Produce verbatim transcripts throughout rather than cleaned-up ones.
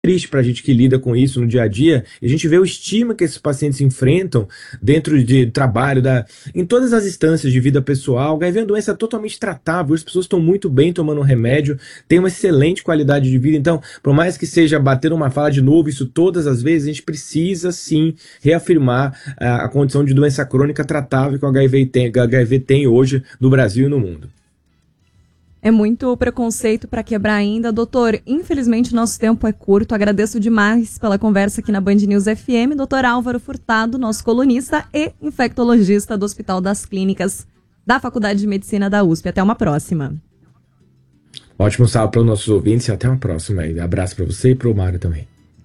triste para a gente que lida com isso no dia a dia, e a gente vê o estigma que esses pacientes enfrentam dentro de trabalho, da, em todas as instâncias de vida pessoal. O H I V é uma doença totalmente tratável, as pessoas estão muito bem tomando remédio, têm uma excelente qualidade de vida. Então, por mais que seja bater uma fala de novo, isso todas as vezes, a gente precisa sim reafirmar a, a condição de doença crônica tratável que o H I V tem, H I V tem hoje no Brasil e no mundo. É muito preconceito para quebrar ainda. Doutor, infelizmente nosso tempo é curto. Agradeço demais pela conversa aqui na Band News F M. Doutor Álvaro Furtado, nosso colunista e infectologista do Hospital das Clínicas da Faculdade de Medicina da U S P. Até uma próxima. Ótimo salve para os nossos ouvintes e até uma próxima. Abraço para você e para o Mário também.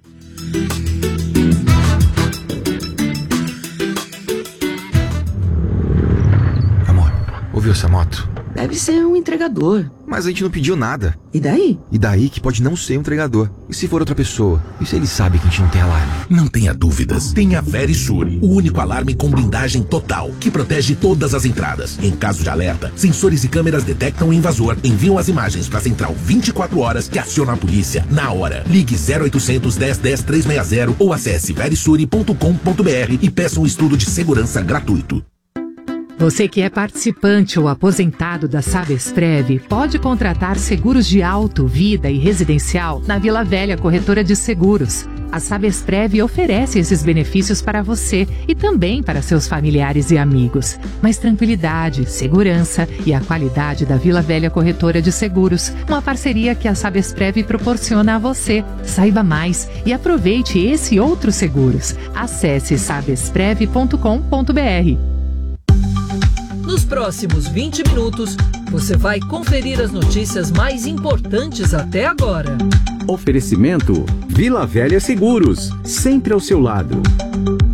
Amor, ouviu essa moto? Deve ser um entregador. Mas a gente não pediu nada. E daí? E daí que pode não ser um entregador. E se for outra pessoa? E se ele sabe que a gente não tem alarme? Não tenha dúvidas. Tenha Verisure, o único alarme com blindagem total, que protege todas as entradas. Em caso de alerta, sensores e câmeras detectam o invasor, enviam as imagens para a central vinte e quatro horas, que aciona a polícia na hora. Ligue zero oitocentos, dez, dez, trezentos e sessenta ou acesse verisure ponto com ponto br e peça um estudo de segurança gratuito. Você que é participante ou aposentado da Sabesprev pode contratar seguros de auto, vida e residencial na Vila Velha Corretora de Seguros. A Sabesprev oferece esses benefícios para você e também para seus familiares e amigos. Mas tranquilidade, segurança e a qualidade da Vila Velha Corretora de Seguros, uma parceria que a Sabesprev proporciona a você. Saiba mais e aproveite esse e outros seguros. Acesse sabesprev ponto com ponto br. Nos próximos vinte minutos, você vai conferir as notícias mais importantes até agora. Oferecimento Vila Velha Seguros, sempre ao seu lado.